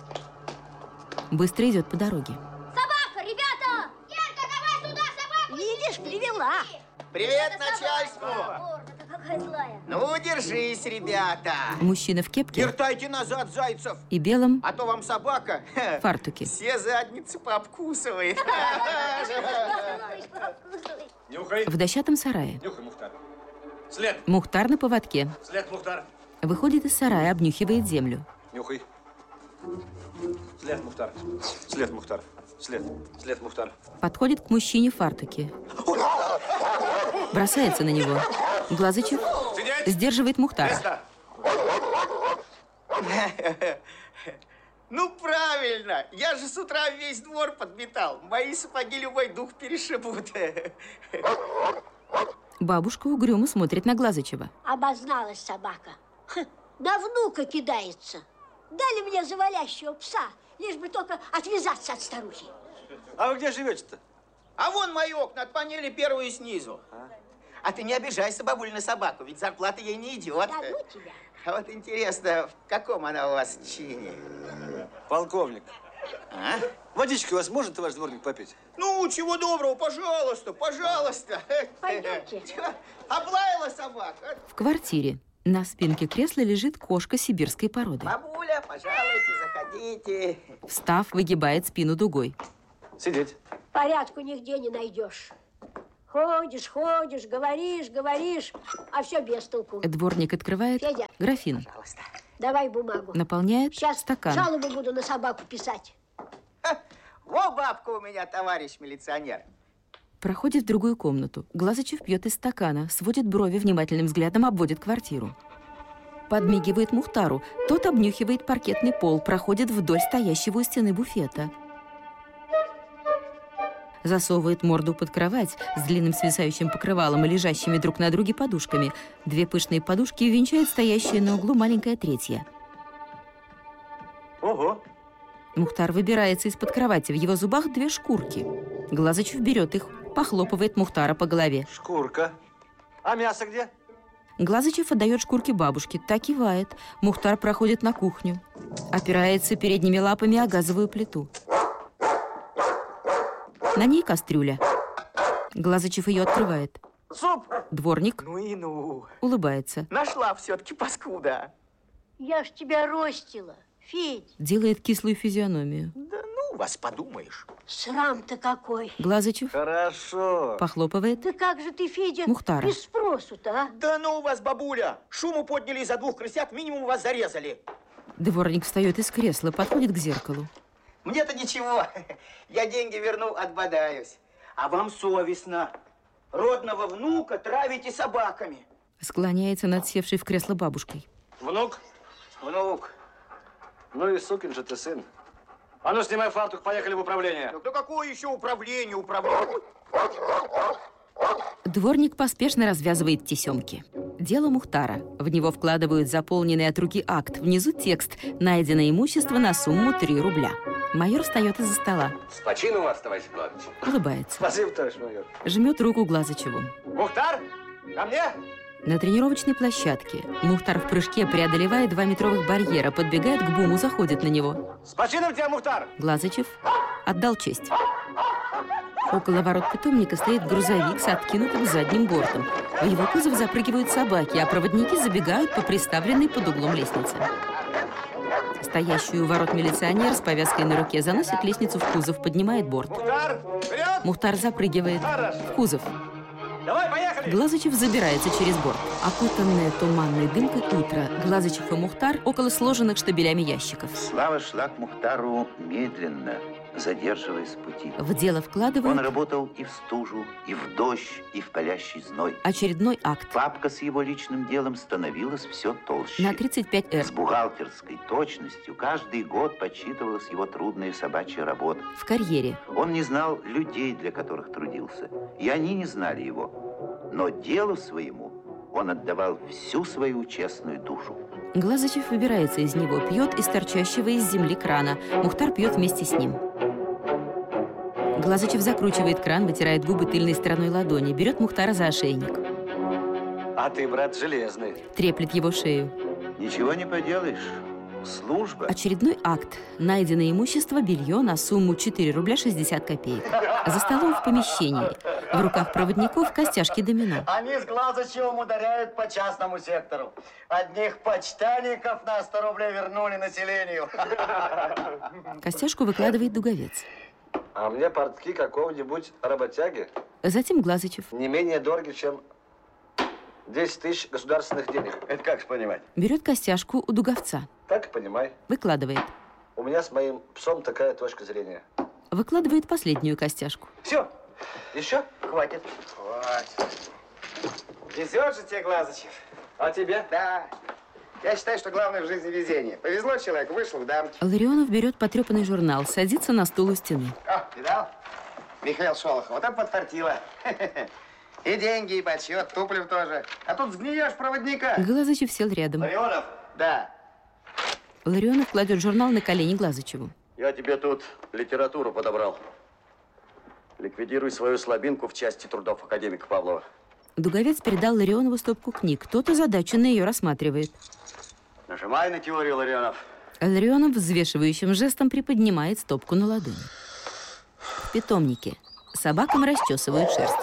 S3: Быстро идет по дороге.
S5: Собака, ребята! Ярка, давай сюда собаку! Видишь, привела.
S14: Привет, начальству!
S5: Какая злая.
S14: Ну, держись, ребята!
S3: Мужчина в кепке
S14: Вертайте назад, зайцев!
S3: и белом
S14: А то вам собака
S3: фартуке.
S14: все задницы пообкусывает.
S12: Нюхай.
S3: В дощатом сарае.
S12: Нюхай, Мухтар. След.
S3: Мухтар на поводке.
S12: След, Мухтар.
S3: Выходит из сарая, обнюхивает землю.
S7: Нюхай. След, Мухтар. След, Мухтар. След. След, Мухтар.
S3: Подходит к мужчине в фартуке. Бросается на него. Глазычев сдерживает Мухтара.
S14: Ну, правильно. Я же с утра весь двор подметал. Мои сапоги любой дух перешибут.
S3: Бабушка угрюмо смотрит на Глазычева.
S5: Обозналась собака. На внука кидается. Дали мне завалящего пса, лишь бы только отвязаться от старухи.
S7: А вы где живете-то?
S14: А вон мои окна, от панели первую снизу. А ты не обижайся, бабуль, на собаку, ведь зарплата ей не идет.
S5: Да ну тебя.
S14: А вот интересно, в каком она у вас чине?
S7: Полковник.
S14: А?
S7: Водички у вас может, ваш дворник, попить?
S14: Ну, чего доброго, пожалуйста, пожалуйста.
S5: Пойдемте.
S14: Облаяла собака.
S3: В квартире на спинке кресла лежит кошка сибирской породы.
S14: Бабуля, пожалуйте, заходите.
S3: Встав, выгибает спину дугой.
S7: Сидеть.
S5: Порядку нигде не найдешь. Ходишь, ходишь, говоришь, а все без толку.
S3: Дворник открывает
S5: Федя.
S3: графин.
S5: Давай бумагу.
S3: Наполняет
S5: Сейчас
S3: стакан.
S5: жалобу буду на собаку писать.
S14: Во, бабка у меня, товарищ милиционер.
S3: Проходит в другую комнату. Глазычев пьет из стакана, сводит брови, внимательным взглядом обводит квартиру. Подмигивает Мухтару. Тот обнюхивает паркетный пол, проходит вдоль стоящего у стены буфета. Засовывает морду под кровать с длинным свисающим покрывалом и лежащими друг на друге подушками. Две пышные подушки венчает стоящая на углу маленькая третья.
S7: Ого!
S3: Мухтар выбирается из-под кровати. В его зубах две шкурки. Глазычев берет их, похлопывает Мухтара по голове.
S7: Шкурка. А мясо где?
S3: Глазычев отдает шкурки бабушке. Та кивает. Мухтар проходит на кухню. Опирается передними лапами о газовую плиту. На ней кастрюля. Глазычев ее открывает.
S16: Суп!
S3: Дворник
S16: Ну и ну.
S3: улыбается.
S16: Нашла все-таки паскуда.
S17: Я ж тебя ростила, Федь.
S3: Делает кислую физиономию.
S16: Да ну вас, подумаешь.
S17: Срам-то какой.
S3: Глазычев
S7: Хорошо.
S3: похлопывает.
S17: Да как же ты, Федя,
S3: Мухтара.
S17: без спросу-то, а?
S16: Да ну вас, бабуля. Шуму подняли из-за 2 крысят, минимум вас зарезали.
S3: Дворник встает из кресла, подходит к зеркалу.
S16: Мне-то ничего. Я деньги верну, отбодаюсь. А вам совестно. Родного внука травите собаками.
S3: Склоняется над севшей в кресло бабушкой.
S7: Внук? Внук. Ну и сукин же ты сын. А ну, снимай фартук, поехали в управление.
S16: Да какое еще управление?
S3: Дворник поспешно развязывает тесемки. Дело Мухтара. В него вкладывают заполненный от руки акт. Внизу текст «Найдено имущество на сумму 3 рубля». Майор встает из-за стола.
S8: С почину вас, товарищ Глазычев.
S3: Улыбается.
S7: Спасибо, товарищ майор.
S3: Жмет руку Глазычеву.
S16: Мухтар, ко мне?
S3: На тренировочной площадке Мухтар в прыжке преодолевает 2-метровых барьера, подбегает к буму, заходит на него.
S16: С почином тебя, Мухтар!
S3: Глазычев отдал честь. Около ворот питомника стоит грузовик с откинутым задним бортом. В его кузов запрыгивают собаки, а проводники забегают по приставленной под углом лестнице. Стоящий у ворот милиционер с повязкой на руке заносит лестницу в кузов, поднимает борт.
S16: Мухтар, вперед!
S3: Мухтар запрыгивает в кузов.
S16: Давай, поехали!
S3: Глазычев забирается через борт. Окутанное туманной дымкой утро. Глазычев и Мухтар около сложенных штабелями ящиков.
S4: Слава шла к Мухтару медленно, задерживаясь с пути.
S3: В дело вкладывают...
S4: Он работал и в стужу, и в дождь, и в палящий зной.
S3: Очередной акт.
S4: Папка с его личным делом становилась все толще.
S3: На 35
S4: С бухгалтерской точностью каждый год подсчитывалась его трудная собачья работа.
S3: В карьере.
S4: Он не знал людей, для которых трудился, и они не знали его. Но делу своему он отдавал всю свою честную душу.
S3: Глазычев выбирается из него, пьет из торчащего из земли крана. Мухтар пьет вместе с ним. Глазычев закручивает кран, вытирает губы тыльной стороной ладони, берет Мухтара за ошейник.
S7: А ты, брат, железный.
S3: Треплет его шею.
S4: Ничего не поделаешь. Служба.
S3: Очередной акт. Найдено имущество, белье на сумму 4 рубля 60 копеек. За столом в помещении. В руках проводников костяшки домино.
S16: Они с Глазычевым ударяют по частному сектору. Одних почтальников на 100 рублей вернули населению.
S3: Костяшку выкладывает Дуговец.
S7: А мне портки какого-нибудь работяги.
S3: Затем Глазычев.
S7: Не менее дороги, чем 10 тысяч государственных денег. Это как же понимать?
S3: Берет костяшку у Дуговца.
S7: Так и понимай.
S3: Выкладывает.
S7: У меня с моим псом такая точка зрения.
S3: Выкладывает последнюю костяшку.
S16: Все. Еще? Хватит. Хватит. Везет же тебе, Глазычев.
S7: А тебе?
S16: Да. Я считаю, что главное в жизни везение. Повезло человеку, вышел в дамки.
S3: Ларионов берет потрепанный журнал, садится на стул у стены.
S16: О, видал? Михаил Шолохов, вот так подфартило. И деньги, и подсчет, Туплев тоже. А тут сгниешь проводника.
S3: Глазычев сел рядом.
S16: Ларионов? Да.
S3: Ларионов кладет журнал на колени Глазычеву.
S11: Я тебе тут литературу подобрал. Ликвидируй свою слабинку в части трудов академика Павлова.
S3: Дуговец передал Ларионову стопку книг. Тот озадаченно ее рассматривает.
S11: Нажимай на теорию, Ларионов.
S3: Ларионов взвешивающим жестом приподнимает стопку на ладони. В питомнике. Собакам расчесывают шерсть.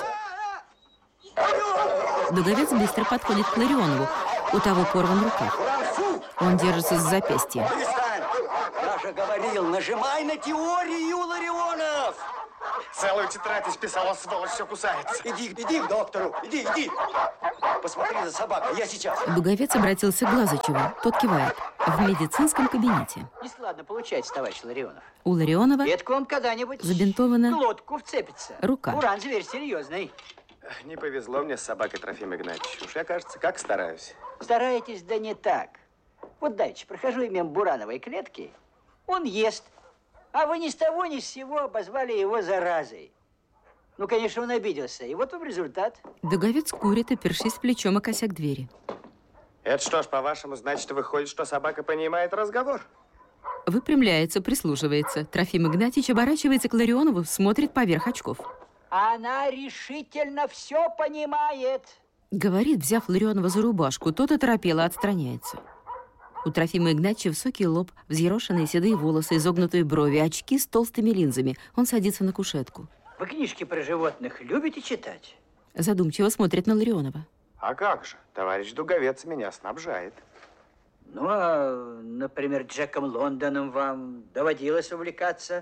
S3: Дуговец быстро подходит к Ларионову. У того порван рукав. Он держится за запястье.
S11: Я же говорил, нажимай на теорию, Ларионов!
S16: Целую тетрадь исписала, сволочь, все кусается.
S11: Иди к доктору, иди. Посмотри за собакой, я сейчас.
S3: Дуговец обратился к Глазычеву. Тот кивает. В медицинском кабинете.
S10: Нескладно получается, товарищ Ларионов.
S3: У Ларионова
S10: Редко он когда-нибудь
S3: забинтована
S10: глотку вцепится.
S3: рука.
S10: Уран зверь серьезный.
S14: Не повезло мне с собакой, Трофим Игнатьевич. Уж я, кажется, как стараюсь.
S10: Стараетесь, да не так. Вот дальше прохожу мимо бурановой клетки, он ест, а вы ни с того ни с сего обозвали его заразой. Ну, конечно, он обиделся, и вот вам результат.
S3: Дуговец курит, опершись плечом о косяк двери.
S14: Это что ж, по-вашему, значит, выходит, что собака понимает разговор?
S3: Выпрямляется, прислушивается. Трофим Игнатьевич оборачивается к Ларионову, смотрит поверх очков.
S10: Она решительно все понимает.
S3: Говорит, взяв Ларионова за рубашку, тот оторопело отстраняется. У Трофима Игнатьевича высокий лоб, взъерошенные седые волосы, изогнутые брови, очки с толстыми линзами. Он садится на кушетку.
S10: Вы книжки про животных любите читать?
S3: Задумчиво смотрит на Ларионова.
S18: А как же? Товарищ Дуговец меня снабжает.
S10: Ну, а, например, Джеком Лондоном вам доводилось увлекаться?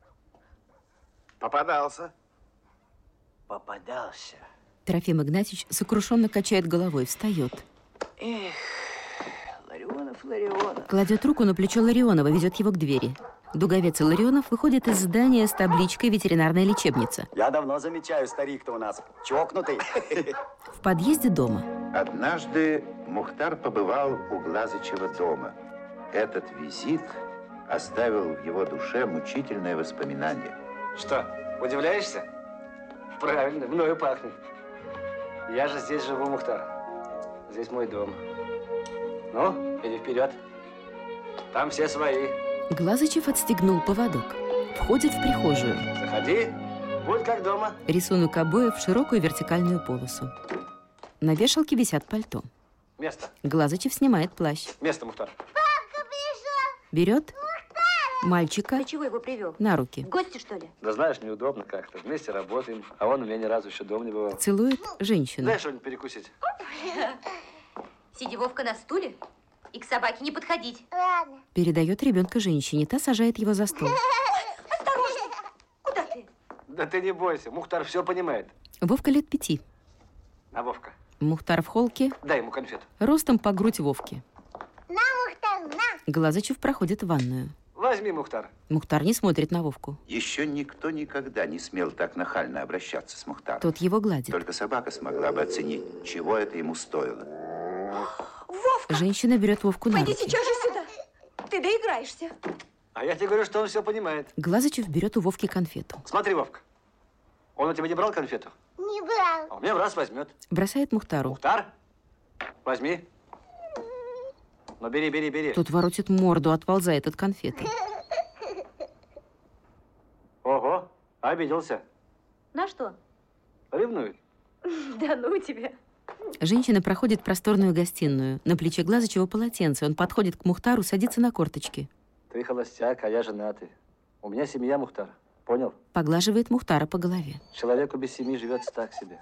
S18: Попадался.
S10: Попадался.
S3: Трофим Игнатьевич сокрушенно качает головой, встает.
S10: Эх, Ларионов, Ларионов.
S3: Кладет руку на плечо Ларионова, ведет его к двери. Дуговец и Ларионов выходят из здания с табличкой «Ветеринарная лечебница».
S11: Я давно замечаю, старик-то у нас чокнутый.
S3: В подъезде дома.
S4: Однажды Мухтар побывал у Глазычева дома. Этот визит оставил в его душе мучительное воспоминание.
S7: Что, удивляешься? Правильно, мною пахнет. Я же здесь живу, Мухтар. Здесь мой дом. Ну, иди вперед. Там все свои.
S3: Глазычев отстегнул поводок. Входит в прихожую.
S7: Заходи, будь как дома.
S3: Рисунок обоев в широкую вертикальную полосу. На вешалке висят пальто.
S7: Место.
S3: Глазычев снимает плащ.
S7: Место, Мухтар.
S3: Берет мальчика.
S17: Ты чего его привел?
S3: На руки.
S17: В гости, что ли?
S7: Да знаешь, неудобно как-то. Вместе работаем, а он у меня ни разу еще дома не бывал.
S3: Целует женщину.
S7: Дай что-нибудь перекусить.
S5: Сиди, Вовка, на стуле и к собаке не подходить.
S17: Ладно.
S3: Передает ребенка женщине. Та сажает его за стол.
S17: Осторожно! Куда ты?
S7: Да ты не бойся, Мухтар все понимает.
S3: Вовка лет 5.
S7: А Вовка?
S3: Мухтар в холке.
S7: Дай ему конфету.
S3: Ростом по грудь Вовки.
S17: На, Мухтар, на!
S3: Глазычев проходит в ванную.
S7: Возьми, Мухтар.
S3: Мухтар не смотрит на Вовку.
S4: Еще никто никогда не смел так нахально обращаться с Мухтаром.
S3: Тот его гладит.
S4: Только собака смогла бы оценить, чего это ему стоило.
S17: Вовка!
S3: Женщина берет Вовку на
S17: Пойди
S3: руки.
S17: сейчас же сюда. Ты доиграешься.
S7: А я тебе говорю, что он все понимает.
S3: Глазычев берет у Вовки конфету.
S7: Смотри, Вовка. Он у тебя не брал конфету?
S17: Не брал.
S7: А у меня в раз возьмет.
S3: Бросает Мухтару.
S7: Мухтар, возьми. Ну, бери, бери, бери.
S3: Тот воротит морду, отползает от конфеты.
S7: Ого, обиделся.
S17: На что?
S7: Ревнует.
S17: Да ну тебя.
S3: Женщина проходит в просторную гостиную. На плече Глазычева полотенце. Он подходит к Мухтару, садится на корточки.
S7: Ты холостяк, а я женатый. У меня семья, Мухтар. Понял?
S3: Поглаживает Мухтара по голове.
S7: Человеку без семьи живется так себе.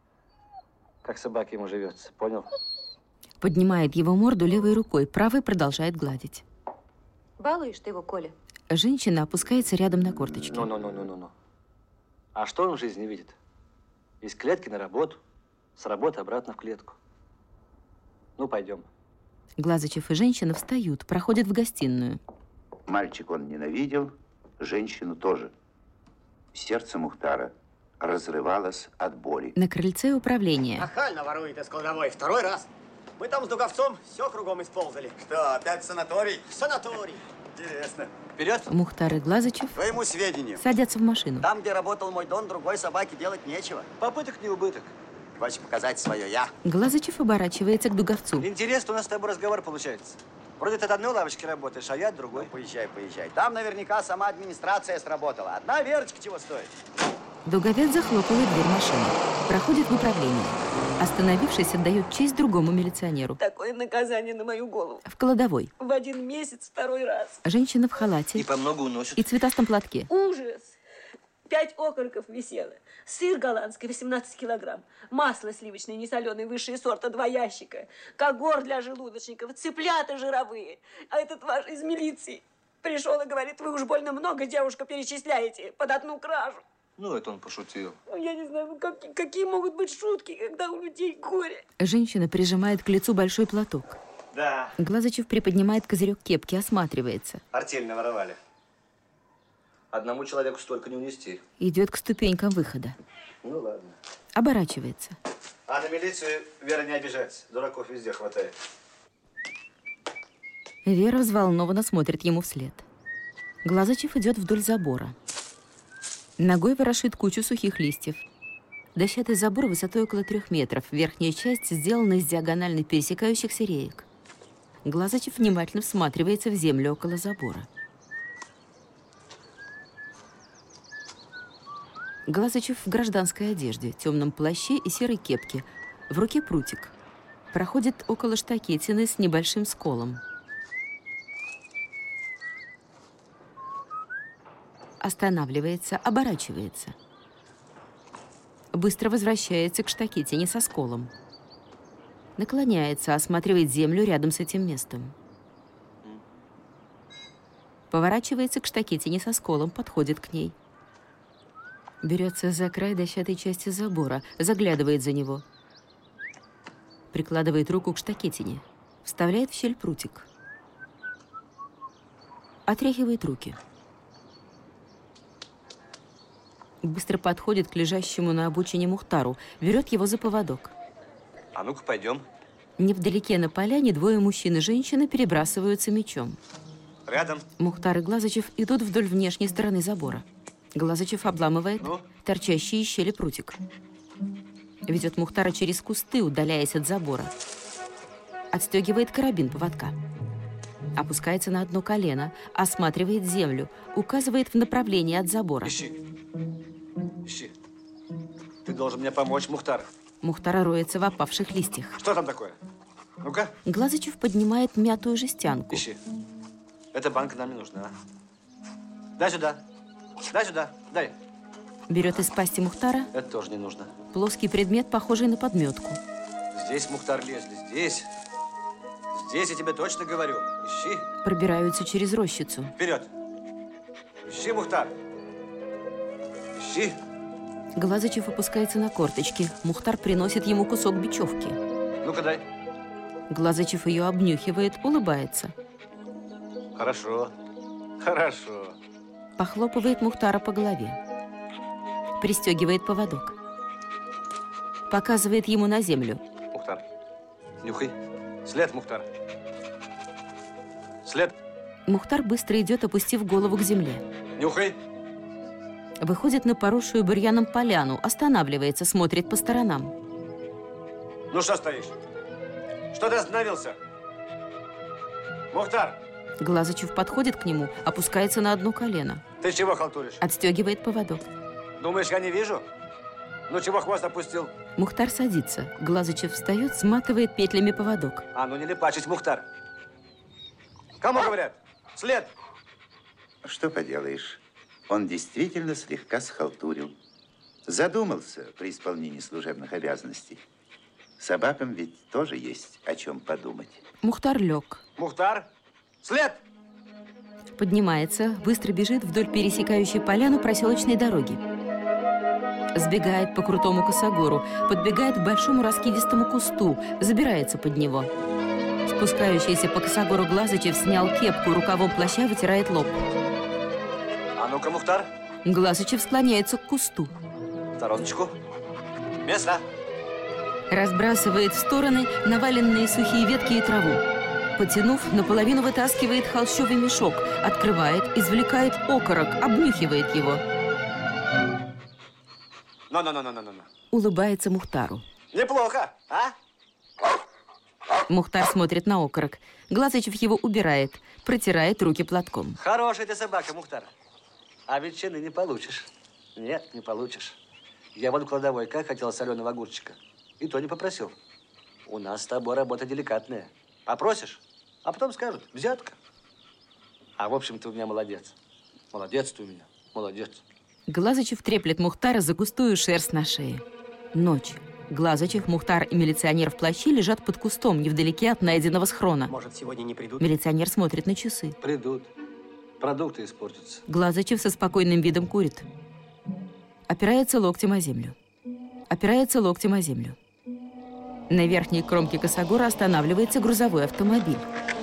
S7: Как собаке ему живется. Понял?
S3: Поднимает его морду левой рукой, правой продолжает гладить.
S17: Балуешь ты его, Коля?
S3: Женщина опускается рядом на корточки.
S7: Ну. А что он в жизни видит? Из клетки на работу, с работы обратно в клетку. Ну, пойдем.
S3: Глазычев и женщина встают, проходят в гостиную.
S4: Мальчик он ненавидел, женщину тоже. Сердце Мухтара разрывалось от боли.
S3: На крыльце управления.
S14: Нахально ворует из кладовой. Второй раз. Мы там с Дуговцом все кругом исползали.
S11: Что, опять санаторий?
S14: Санаторий.
S11: Интересно.
S14: Вперед.
S3: Мухтар и Глазычев
S11: Твоему сведению.
S3: садятся в машину.
S11: Там, где работал мой дон, другой собаке делать нечего.
S7: Попыток не убыток.
S11: Хочешь показать свое я?
S3: Глазычев оборачивается к Дуговцу.
S7: Интересно, у нас с тобой разговор получается. Вроде ты от одной лавочки работаешь, а я от другой.
S11: Ну, поезжай. Там наверняка сама администрация сработала. Одна Верочка чего стоит?
S3: Дуговец захлопывает дверь машины. Проходит в управление. Остановившись, отдает честь другому милиционеру.
S6: Такое наказание на мою голову.
S3: В кладовой.
S6: В один месяц второй раз.
S3: Женщина в халате.
S7: И помногу уносит.
S3: И цветастом платке.
S6: Ужас! 5 окороков висело. Сыр голландский 18 килограмм. Масло сливочное несоленое высшего сорта 2 ящика. Когор для желудочников. Цыплята жировые. А этот ваш из милиции пришел и говорит: вы уж больно много, девушка, перечисляете под одну кражу.
S7: Ну, это он пошутил.
S6: Ну, я не знаю, какие могут быть шутки, когда у людей горе.
S3: Женщина прижимает к лицу большой платок.
S7: Да.
S3: Глазычев приподнимает козырек кепки, осматривается.
S7: Артель наворовали. Одному человеку столько не унести.
S3: Идет к ступенькам выхода.
S7: Ну, ладно.
S3: Оборачивается.
S7: А на милицию Вера не обижается. Дураков везде хватает.
S3: Вера взволнованно смотрит ему вслед. Глазычев идет вдоль забора. Ногой ворошит кучу сухих листьев. Дощатый забор высотой около 3 метров. Верхняя часть сделана из диагонально пересекающихся реек. Глазычев внимательно всматривается в землю около забора. Глазычев в гражданской одежде, темном плаще и серой кепке. В руке прутик. Проходит около штакетины с небольшим сколом. Останавливается, оборачивается. Быстро возвращается к штакетине со сколом. Наклоняется, осматривает землю рядом с этим местом. Поворачивается к штакетине со сколом, подходит к ней. Берется за край дощатой части забора, заглядывает за него. Прикладывает руку к штакетине, вставляет в щель прутик. Отряхивает руки. Быстро подходит к лежащему на обочине Мухтару, берет его за поводок.
S7: А ну-ка, пойдем.
S3: Невдалеке на поляне двое мужчин и женщины перебрасываются мечом.
S7: Рядом.
S3: Мухтар и Глазычев идут вдоль внешней стороны забора. Глазычев обламывает торчащий из щели прутик. Ведет Мухтара через кусты, удаляясь от забора. Отстегивает карабин поводка. Опускается на одно колено, осматривает землю, указывает в направлении от забора.
S7: Ищи. Ты должен мне помочь, Мухтар.
S3: Мухтар роется в опавших листьях.
S7: Что там такое? Ну-ка.
S3: Глазычев поднимает мятую жестянку.
S7: Ищи. Эта банка нам не нужна. Дай сюда. Дай сюда. Дай.
S3: Берет из пасти Мухтара.
S7: Это тоже не нужно.
S3: Плоский предмет, похожий на подметку.
S7: Здесь, Мухтар, лезли. Здесь. Здесь я тебе точно говорю. Ищи.
S3: Пробираются через рощицу.
S7: Вперед. Ищи, Мухтар. Ищи.
S3: Глазычев опускается на корточки. Мухтар приносит ему кусок бечевки.
S7: Ну-ка, дай.
S3: Глазычев ее обнюхивает, улыбается.
S7: Хорошо. Хорошо.
S3: Похлопывает Мухтара по голове. Пристегивает поводок. Показывает ему на землю.
S7: Мухтар, нюхай. След, Мухтар. След.
S3: Мухтар быстро идет, опустив голову к земле.
S7: Нюхай.
S3: Выходит на поросшую бурьяном поляну, останавливается, смотрит по сторонам.
S7: Ну что стоишь? Что ты остановился? Мухтар!
S3: Глазычев подходит к нему, опускается на одно колено.
S7: Ты чего халтуришь?
S3: Отстегивает поводок.
S7: Думаешь, я не вижу? Ну чего хвост опустил?
S3: Мухтар садится. Глазычев встает, сматывает петлями поводок.
S7: А ну не липачить, Мухтар. Кому говорят? След!
S4: Что поделаешь? Он действительно слегка схалтурил. Задумался при исполнении служебных обязанностей. Собакам ведь тоже есть о чем подумать.
S3: Мухтар лег.
S7: Мухтар! След!
S3: Поднимается, быстро бежит вдоль пересекающей поляну проселочной дороги. Сбегает по крутому косогору, подбегает к большому раскидистому кусту, забирается под него. Спускающийся по косогору Глазычев снял кепку, рукавом плаща вытирает лоб.
S7: А ну-ка, Мухтар.
S3: Глазычев склоняется к кусту.
S7: Стороночку. Место.
S3: Разбрасывает в стороны наваленные сухие ветки и траву. Потянув, наполовину вытаскивает холщовый мешок, открывает, извлекает окорок, обнюхивает его.
S7: Ну.
S3: Улыбается Мухтару.
S7: Неплохо, а?
S3: Мухтар смотрит на окорок. Глазычев его убирает, протирает руки платком.
S7: Хорошая ты собака, Мухтар. А ветчины не получишь. Нет, не получишь. Я вон в кладовой как хотел соленого огурчика. И то не попросил. У нас с тобой работа деликатная. Попросишь, а потом скажут, взятка. А в общем, ты у меня молодец. Молодец ты у меня, молодец.
S3: Глазычев треплет Мухтара за густую шерсть на шее. Ночь. Глазычев, Мухтар и милиционер в плаще лежат под кустом, невдалеке от найденного схрона.
S16: Может, сегодня не придут?
S3: Милиционер смотрит на часы.
S7: Придут. Продукты испортятся.
S3: Глазычев со спокойным видом курит. Опирается локтем о землю. Опирается локтем о землю. На верхней кромке косогора останавливается грузовой автомобиль.